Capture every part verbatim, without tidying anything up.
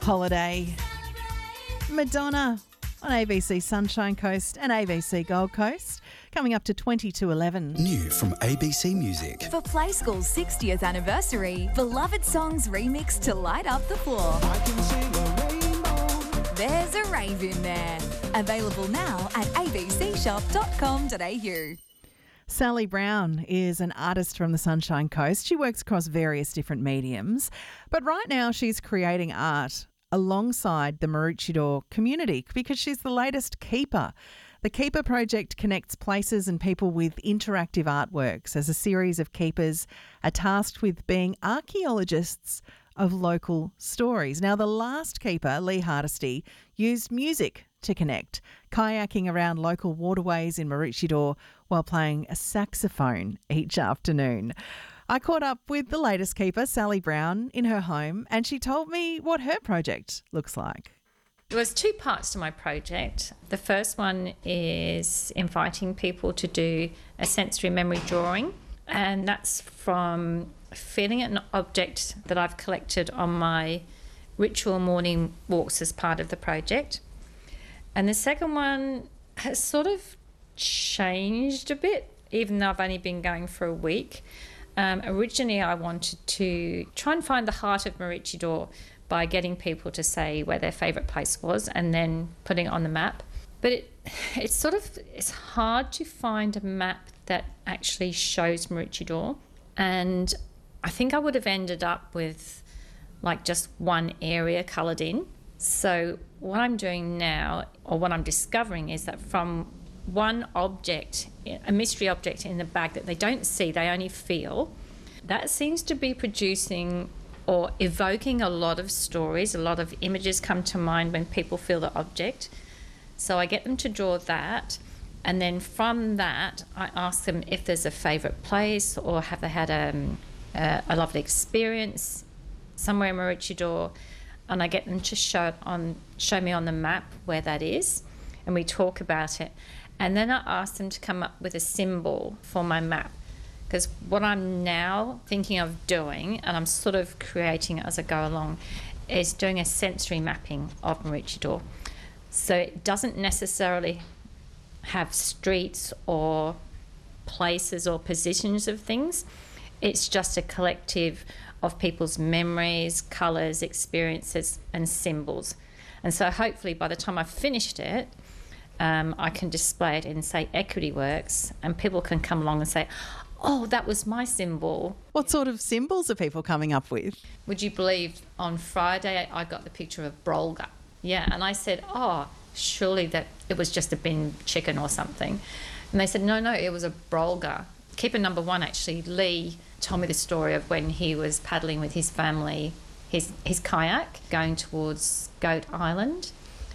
Holiday. Madonna on A B C Sunshine Coast and A B C Gold Coast, coming up to twenty to eleven. New from A B C Music. For Play School's sixtieth anniversary, beloved songs remixed to light up the floor. I can sing a rainbow. There's a rave in there. Available now at a b c shop dot com dot a u. Sally Brown is an artist from the Sunshine Coast. She works across various different mediums, but right now she's creating art alongside the Maroochydore community because she's the latest keeper. The Keeper Project connects places and people with interactive artworks as a series of keepers are tasked with being archaeologists of local stories. Now, the last keeper, Lee Hardesty, used music to connect, kayaking around local waterways in Maroochydore while playing a saxophone each afternoon. I caught up with the latest keeper, Sally Brown, in her home, and she told me what her project looks like. There was two parts to my project. The first one is inviting people to do a sensory memory drawing, and that's from feeling an object that I've collected on my ritual morning walks as part of the project. And the second one has sort of changed a bit, even though I've only been going for a week. Um, originally, I wanted to try and find the heart of Maroochydore by getting people to say where their favourite place was and then putting it on the map. But it, it's sort of it's hard to find a map that actually shows Maroochydore. And I think I would have ended up with like just one area coloured in. So what I'm doing now, or what I'm discovering, is that from one object, a mystery object in the bag that they don't see, they only feel, that seems to be producing or evoking a lot of stories. A lot of images come to mind when people feel the object. So I get them to draw that, and then from that I ask them if there's a favourite place or have they had a, a, a lovely experience somewhere in Maroochydore, and I get them to show it on show me on the map where that is, and we talk about it. And then I ask them to come up with a symbol for my map, because what I'm now thinking of doing, and I'm sort of creating it as I go along, is doing a sensory mapping of Maroochydore. So it doesn't necessarily have streets or places or positions of things. It's just a collective of people's memories, colours, experiences and symbols. And so hopefully by the time I've finished it, um, I can display it in, say, Equity Works, and people can come along and say, oh, that was my symbol. What sort of symbols are people coming up with? Would you believe on Friday I got the picture of Brolga? Yeah, and I said, oh, surely that it was just a bin chicken or something. And they said, no, no, it was a Brolga. Keeper number one, actually, Lee, told me the story of when he was paddling with his family, his, his kayak, going towards Goat Island.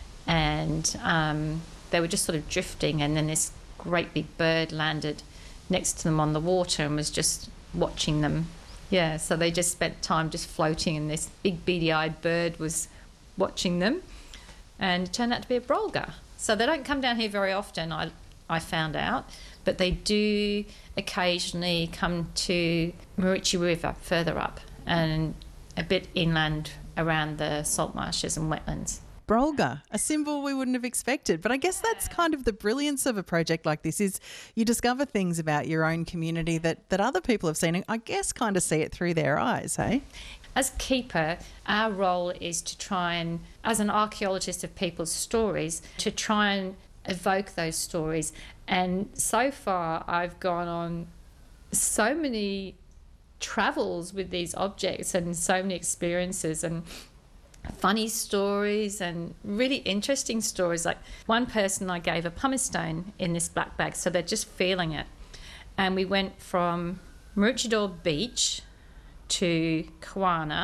And um, they were just sort of drifting, and then this great big bird landed next to them on the water and was just watching them. Yeah, so they just spent time just floating, and this big beady-eyed bird was watching them, and it turned out to be a Brolga. So they don't come down here very often, I, I found out, but they do occasionally come to Maroochy River further up and a bit inland around the salt marshes and wetlands. Brolga, a symbol we wouldn't have expected. But I guess that's kind of the brilliance of a project like this, is you discover things about your own community that, that other people have seen, and I guess kind of see it through their eyes, hey? As keeper, our role is to try and, as an archaeologist of people's stories, to try and evoke those stories. And so far I've gone on so many travels with these objects and so many experiences and funny stories and really interesting stories. Like one person I gave a pumice stone in this black bag, so they're just feeling it. And we went from Maroochydore Beach to Kawana